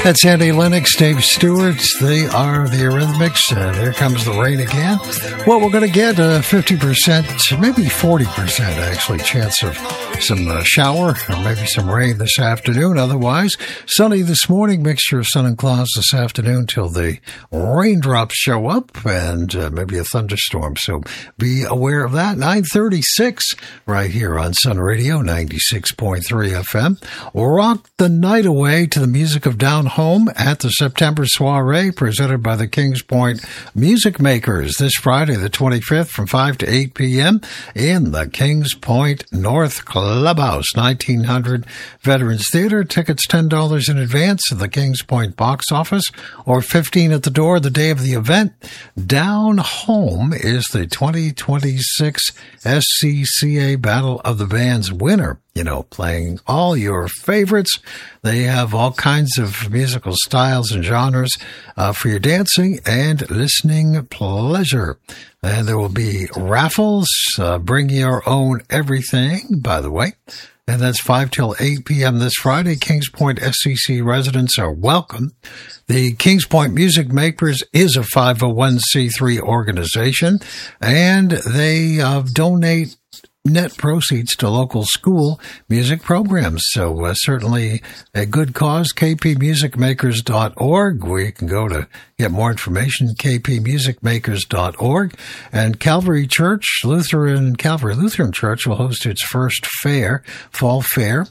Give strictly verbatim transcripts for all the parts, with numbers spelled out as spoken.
That's Andy Lennox, Dave Stewart. They are the Eurythmics, and here comes the rain again. Well, we're going to get a fifty percent, maybe forty percent actually, chance of some uh, shower or maybe some rain this afternoon. Otherwise, sunny this morning, mixture of sun and clouds this afternoon till the raindrops show up and uh, maybe a thunderstorm. So be aware of that. nine thirty-six right here on Sun Radio, ninety-six point three F M. Rock the night away to the music of Down Home at the September soiree presented by the Kings Point Music Makers this Friday the twenty-fifth from five to eight p.m. in the Kings Point North Clubhouse, nineteen hundred Veterans Theater. Tickets ten dollars in advance at the Kings Point box office or fifteen dollars at the door the day of the event. Down Home is the twenty twenty-six S C C A Battle of the Bands winner. You know, playing all your favorites. They have all kinds of musical styles and genres uh, for your dancing and listening pleasure. And there will be raffles. Uh, bring your own everything, by the way. And that's five till eight p.m. this Friday. Kings Point S C C residents are welcome. The Kings Point Music Makers is a five oh one c three organization, and they uh, donate net proceeds to local school music programs. So uh, certainly a good cause, k p music makers dot org, where you can go to get more information, k p music makers dot org. And Calvary Church, Lutheran, Calvary Lutheran Church will host its first fair, fall fair,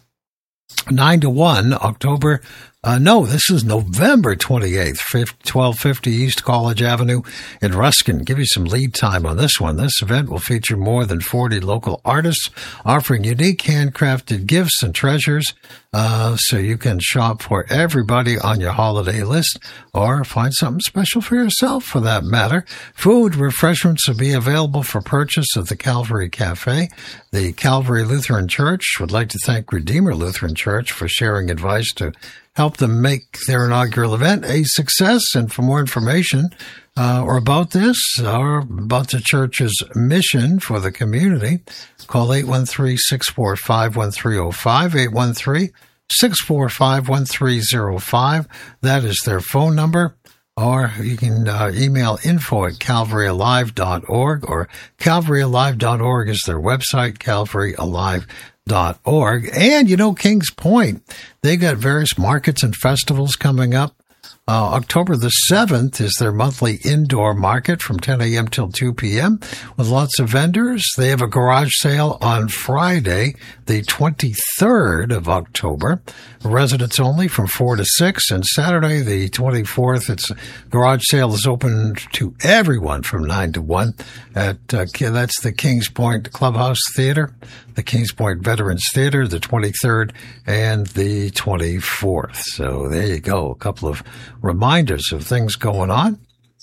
nine to one, October Uh, no, this is November twenty-eighth, twelve fifty East College Avenue in Ruskin. Give you some lead time on this one. This event will feature more than forty local artists offering unique handcrafted gifts and treasures, uh, so you can shop for everybody on your holiday list or find something special for yourself for that matter. Food, refreshments will be available for purchase at the Calvary Cafe. The Calvary Lutheran Church would like to thank Redeemer Lutheran Church for sharing advice to help them make their inaugural event a success. And for more information uh, or about this or about the church's mission for the community, call eight one three, six four five, one three zero five, eight one three, six four five, one three zero five. That is their phone number. Or you can uh, email info at calvary alive dot org, or calvary alive dot org is their website, calvary alive dot org. And, you know, Kings Point, they got various markets and festivals coming up. Uh, October the seventh is their monthly indoor market from ten a.m. till two p.m. with lots of vendors. They have a garage sale on Friday, the twenty-third of October. Residents only from four to six. And Saturday, the twenty-fourth, its garage sale is open to everyone from nine to one. At uh, that's the Kings Point Clubhouse Theater, the Kings Point Veterans Theater, the twenty-third and the twenty-fourth. So there you go, a couple of reminders of things going on.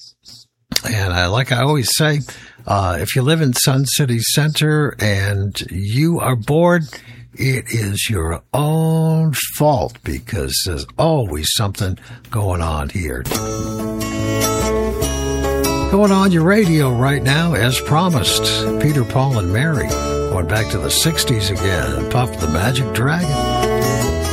And I, like I always say, uh, if you live in Sun City Center and you are bored, it is your own fault, because there's always something going on here. Going on your radio right now, as promised, Peter, Paul, and Mary. Going back to the sixties again, Puff the Magic Dragon.